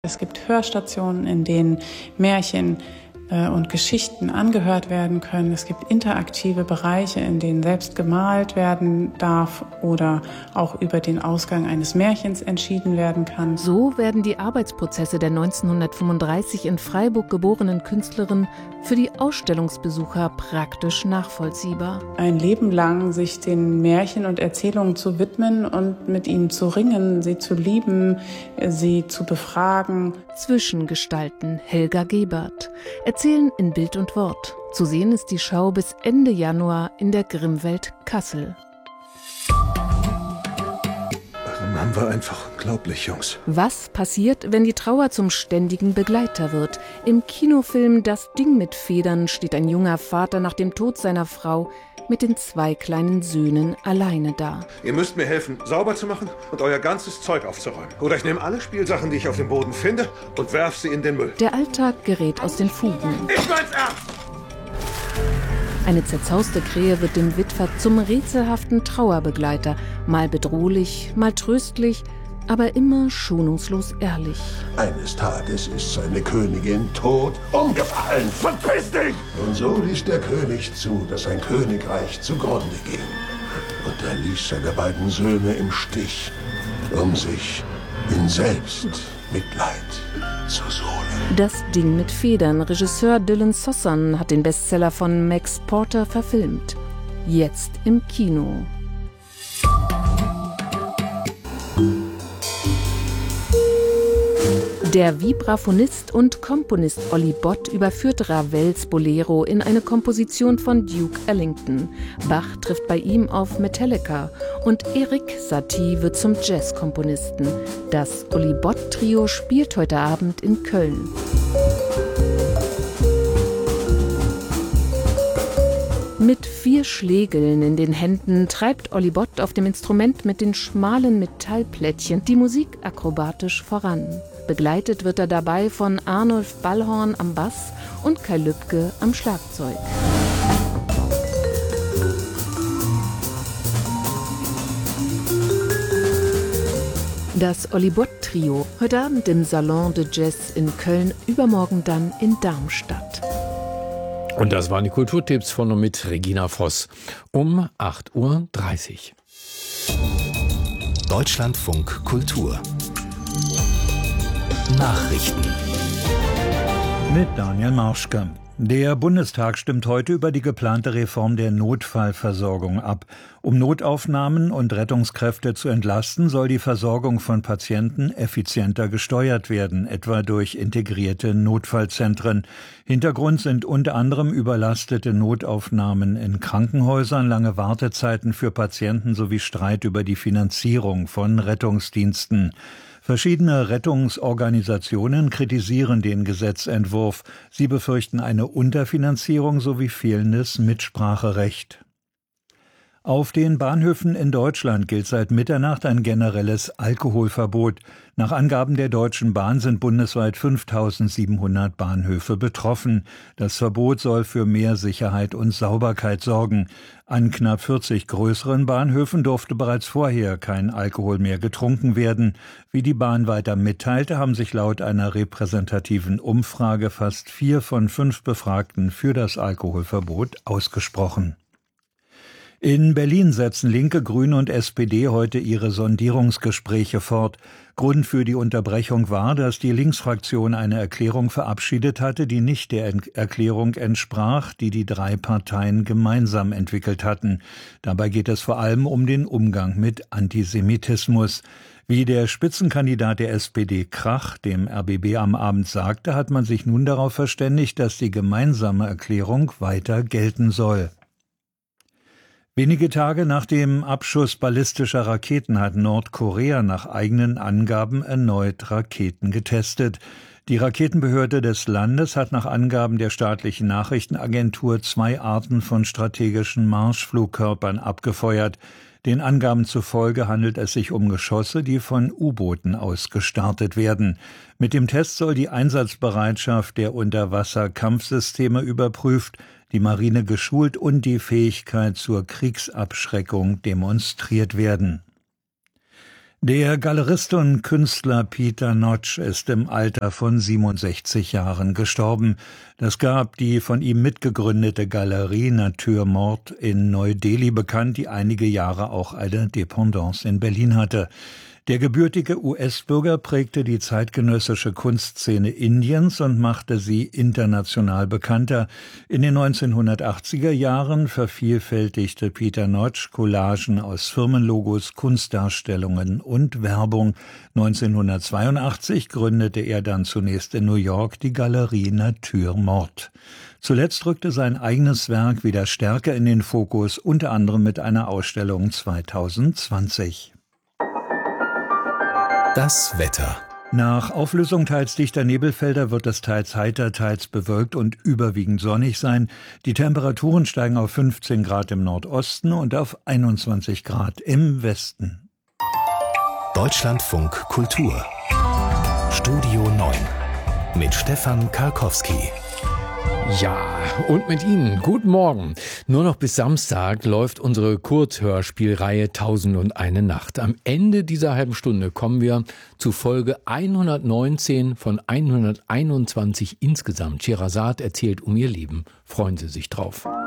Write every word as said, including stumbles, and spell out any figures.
Es gibt Hörstationen, in denen Märchen äh, und Geschichten angehört werden können. Es gibt interaktive Bereiche, in denen selbst gemalt werden darf oder auch über den Ausgang eines Märchens entschieden werden kann. So werden die Arbeitsprozesse der neunzehnhundertfünfunddreißig in Freiburg geborenen Künstlerin für die Ausstellungsbesucher praktisch nachvollziehbar. Ein Leben lang sich den Märchen und Erzählungen zu widmen und mit ihnen zu ringen, sie zu lieben, sie zu befragen. Zwischengestalten Helga Gebert erzählen in Bild und Wort. Zu sehen ist die Schau bis Ende Januar in der Grimmwelt Kassel. Mann war einfach unglaublich, Jungs. Was passiert, wenn die Trauer zum ständigen Begleiter wird? Im Kinofilm Das Ding mit Federn steht ein junger Vater nach dem Tod seiner Frau mit den zwei kleinen Söhnen alleine da. Ihr müsst mir helfen, sauber zu machen und euer ganzes Zeug aufzuräumen. Oder ich nehme alle Spielsachen, die ich auf dem Boden finde, und werf sie in den Müll. Der Alltag gerät aus den Fugen. Ich mein's ernst! Eine zerzauste Krähe wird dem Witwer zum rätselhaften Trauerbegleiter, mal bedrohlich, mal tröstlich, aber immer schonungslos ehrlich. Eines Tages ist seine Königin tot umgefallen. Verpiss dich! Und so ließ der König zu, dass sein Königreich zugrunde ging. Und er ließ seine beiden Söhne im Stich, um sich in Selbstmitleid zu suhlen. Das Ding mit Federn. Regisseur Dylan Sossan hat den Bestseller von Max Porter verfilmt. Jetzt im Kino. Der Vibraphonist und Komponist Olly Bott überführt Ravels Bolero in eine Komposition von Duke Ellington. Bach trifft bei ihm auf Metallica und Erik Satie wird zum Jazzkomponisten. Das Olly Bott Trio spielt heute Abend in Köln. Mit vier Schlägeln in den Händen treibt Olly Bott auf dem Instrument mit den schmalen Metallplättchen die Musik akrobatisch voran. Begleitet wird er dabei von Arnulf Ballhorn am Bass und Kai Lübke am Schlagzeug. Das Olly Bott Trio, heute Abend im Salon de Jazz in Köln, übermorgen dann in Darmstadt. Und das waren die Kulturtipps von und mit Regina Voss um acht Uhr dreißig. Deutschlandfunk Kultur Nachrichten mit Daniel Marschke. Der Bundestag stimmt heute über die geplante Reform der Notfallversorgung ab. Um Notaufnahmen und Rettungskräfte zu entlasten, soll die Versorgung von Patienten effizienter gesteuert werden, etwa durch integrierte Notfallzentren. Hintergrund sind unter anderem überlastete Notaufnahmen in Krankenhäusern, lange Wartezeiten für Patienten sowie Streit über die Finanzierung von Rettungsdiensten. Verschiedene Rettungsorganisationen kritisieren den Gesetzentwurf. Sie befürchten eine Unterfinanzierung sowie fehlendes Mitspracherecht. Auf den Bahnhöfen in Deutschland gilt seit Mitternacht ein generelles Alkoholverbot. Nach Angaben der Deutschen Bahn sind bundesweit fünftausendsiebenhundert Bahnhöfe betroffen. Das Verbot soll für mehr Sicherheit und Sauberkeit sorgen. An knapp vierzig größeren Bahnhöfen durfte bereits vorher kein Alkohol mehr getrunken werden. Wie die Bahn weiter mitteilte, haben sich laut einer repräsentativen Umfrage fast vier von fünf Befragten für das Alkoholverbot ausgesprochen. In Berlin setzen Linke, Grüne und S P D heute ihre Sondierungsgespräche fort. Grund für die Unterbrechung war, dass die Linksfraktion eine Erklärung verabschiedet hatte, die nicht der Erklärung entsprach, die die drei Parteien gemeinsam entwickelt hatten. Dabei geht es vor allem um den Umgang mit Antisemitismus. Wie der Spitzenkandidat der S P D Krach dem R B B am Abend sagte, hat man sich nun darauf verständigt, dass die gemeinsame Erklärung weiter gelten soll. Wenige Tage nach dem Abschuss ballistischer Raketen hat Nordkorea nach eigenen Angaben erneut Raketen getestet. Die Raketenbehörde des Landes hat nach Angaben der staatlichen Nachrichtenagentur zwei Arten von strategischen Marschflugkörpern abgefeuert. Den Angaben zufolge handelt es sich um Geschosse, die von U-Booten aus gestartet werden. Mit dem Test soll die Einsatzbereitschaft der Unterwasserkampfsysteme überprüft, die Marine geschult und die Fähigkeit zur Kriegsabschreckung demonstriert werden. Der Galerist und Künstler Peter Notch ist im Alter von siebenundsechzig Jahren gestorben. Das gab die von ihm mitgegründete Galerie Nature Morte in Neu-Delhi bekannt, die einige Jahre auch eine Dependance in Berlin hatte. Der gebürtige U S-Bürger prägte die zeitgenössische Kunstszene Indiens und machte sie international bekannter. In den neunzehnhundertachtziger Jahren vervielfältigte Peter Notch Collagen aus Firmenlogos, Kunstdarstellungen und Werbung. neunzehnhundertzweiundachtzig gründete er dann zunächst in New York die Galerie Nature Morte. Zuletzt rückte sein eigenes Werk wieder stärker in den Fokus, unter anderem mit einer Ausstellung zweitausendzwanzig. Das Wetter. Nach Auflösung teils dichter Nebelfelder wird es teils heiter, teils bewölkt und überwiegend sonnig sein. Die Temperaturen steigen auf fünfzehn Grad im Nordosten und auf einundzwanzig Grad im Westen. Deutschlandfunk Kultur. Studio neun mit Stefan Karkowski. Ja, und mit Ihnen. Guten Morgen. Nur noch bis Samstag läuft unsere Kurzhörspielreihe Tausend und eine Nacht. Am Ende dieser halben Stunde kommen wir zu Folge hundertneunzehn von hunderteinundzwanzig insgesamt. Scheherazade erzählt um ihr Leben. Freuen Sie sich drauf.